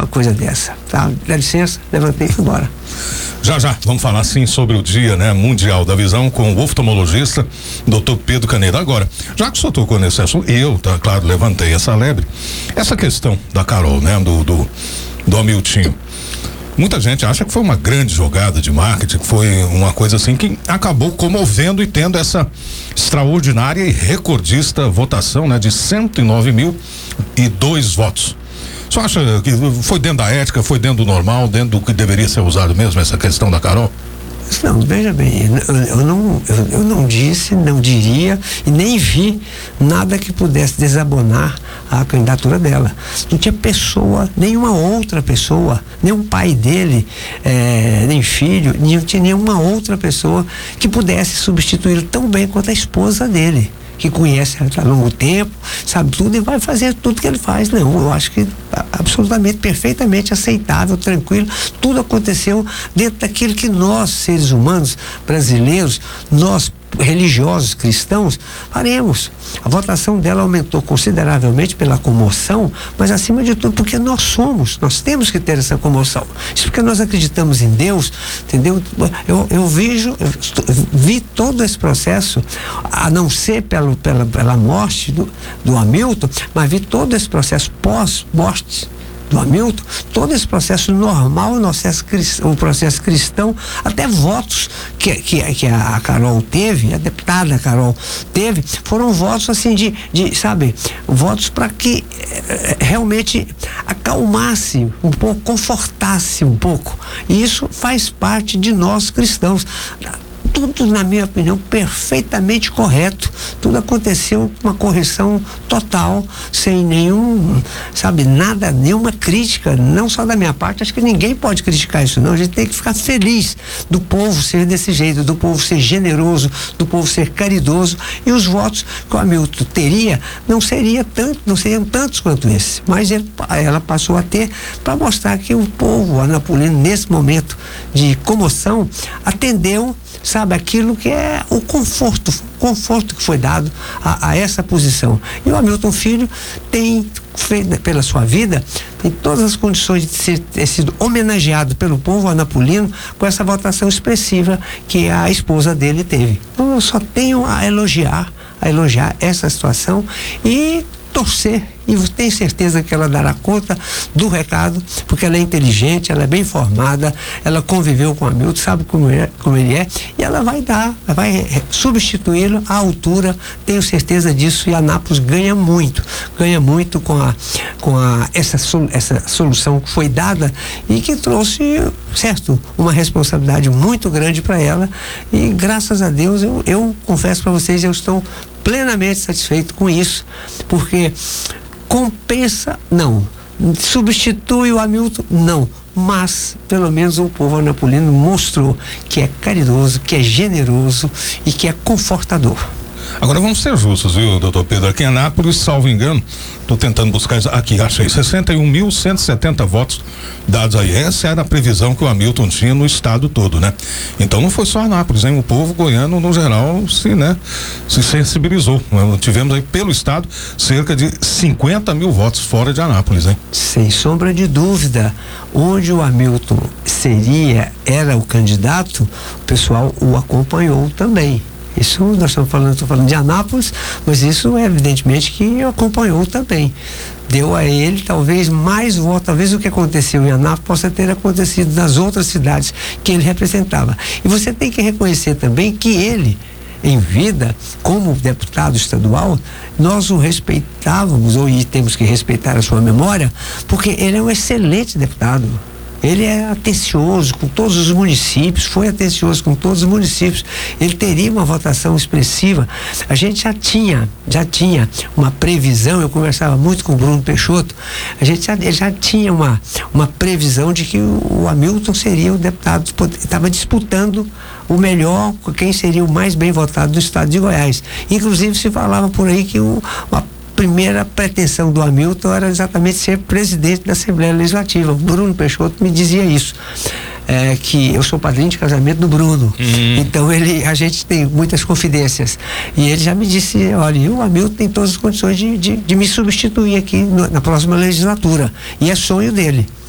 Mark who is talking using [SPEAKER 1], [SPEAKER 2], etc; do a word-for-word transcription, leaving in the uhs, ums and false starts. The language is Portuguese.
[SPEAKER 1] coisa dessa, tá? Dá licença, levantei e fui embora.
[SPEAKER 2] Já, já, vamos falar sim sobre o Dia, né, Mundial da Visão com o oftalmologista doutor Pedro Canedo. Agora, já que o senhor tocou nesse assunto, eu, tá claro, levantei essa lebre, essa questão da Carol, né, do, do, do Hamilton. Muita gente acha que foi uma grande jogada de marketing, que foi uma coisa assim que acabou comovendo e tendo essa extraordinária e recordista votação, né, de cento e nove mil e dois votos. Você acha que foi dentro da ética, foi dentro do normal, dentro do que deveria ser usado mesmo, essa questão da Carol?
[SPEAKER 1] Não, veja bem, eu, eu não, eu, eu não disse, não diria e nem vi nada que pudesse desabonar a candidatura dela. Não tinha pessoa, nenhuma outra pessoa, nem o pai dele, é, nem filho, não tinha nenhuma outra pessoa que pudesse substituí-lo tão bem quanto a esposa dele, que conhece há longo tempo, sabe tudo e vai fazer tudo que ele faz. Não, eu acho que absolutamente, perfeitamente aceitável, tranquilo. Tudo aconteceu dentro daquilo que nós, seres humanos, brasileiros, nós religiosos, cristãos, faremos. A votação dela aumentou consideravelmente pela comoção, mas acima de tudo porque nós somos, nós temos que ter essa comoção. Isso porque nós acreditamos em Deus, entendeu? Eu, eu vejo, eu vi todo esse processo, a não ser pelo, pela, pela morte do, do Hamilton, mas vi todo esse processo pós-morte do Hamilton, todo esse processo normal, o processo cristão, o processo cristão, até votos que, que, que a Carol teve, a deputada Carol teve, foram votos assim de, de sabe, votos para que eh, realmente acalmasse um pouco, confortasse um pouco. E isso faz parte de nós cristãos. Tudo, na minha opinião, perfeitamente correto. Tudo aconteceu com uma correção total, sem nenhum, sabe, nada, nenhuma crítica, não só da minha parte. Acho que ninguém pode criticar isso, não. A gente tem que ficar feliz do povo ser desse jeito, do povo ser generoso, do povo ser caridoso. E os votos que o Hamilton teria não seria tanto, não seriam tantos quanto esse. Mas ele, ela passou a ter para mostrar que o povo anapolino, nesse momento de comoção, atendeu, sabe, aquilo que é o conforto, o conforto que foi dado a, a essa posição. E o Hamilton Filho tem, pela sua vida, tem todas as condições de ser, ter sido homenageado pelo povo anapolino com essa votação expressiva que a esposa dele teve. Então eu só tenho a elogiar, a elogiar essa situação e torcer, e tenho certeza que ela dará conta do recado, porque ela é inteligente, ela é bem formada, ela conviveu com o Hamilton, sabe como, é, como ele é, e ela vai dar, vai substituí-lo à altura, tenho certeza disso, e a Anápolis ganha muito, ganha muito com, a, com a, essa, essa solução que foi dada e que trouxe, certo, uma responsabilidade muito grande para ela, e graças a Deus, eu, eu confesso para vocês, eu estou plenamente satisfeito com isso, porque compensa, não, substitui o Hamilton, não, mas pelo menos o povo anapolino mostrou que é caridoso, que é generoso e que é confortador.
[SPEAKER 2] Agora vamos ser justos, viu, doutor Pedro? Aqui em Anápolis, salvo engano, estou tentando buscar aqui, achei sessenta e um mil cento e setenta votos dados aí. Essa era a previsão que o Hamilton tinha no estado todo, né? Então não foi só Anápolis, hein? O povo goiano, no geral, se, né, se sensibilizou. Tivemos aí pelo estado cerca de cinquenta mil votos fora de Anápolis, hein?
[SPEAKER 1] Sem sombra de dúvida. Onde o Hamilton seria, era o candidato, o pessoal o acompanhou também. Isso nós estamos falando, estou falando de Anápolis, mas isso é evidentemente que acompanhou também. Deu a ele talvez mais votos, talvez o que aconteceu em Anápolis possa ter acontecido nas outras cidades que ele representava. E você tem que reconhecer também que ele, em vida, como deputado estadual, nós o respeitávamos, ou e temos que respeitar a sua memória, porque ele é um excelente deputado. Ele é atencioso com todos os municípios, foi atencioso com todos os municípios. Ele teria uma votação expressiva. A gente já tinha, já tinha uma previsão, eu conversava muito com o Bruno Peixoto, a gente já, já tinha uma, uma previsão de que o, o Hamilton seria o deputado, estava disputando o melhor, quem seria o mais bem votado do estado de Goiás. Inclusive se falava por aí que o, a primeira pretensão do Hamilton era exatamente ser presidente da Assembleia Legislativa. O Bruno Peixoto me dizia isso, é, que eu sou padrinho de casamento do Bruno, uhum. Então ele, a gente tem muitas confidências, e ele já me disse, olha, o Hamilton tem todas as condições de, de, de me substituir aqui no, na próxima legislatura, e é sonho dele.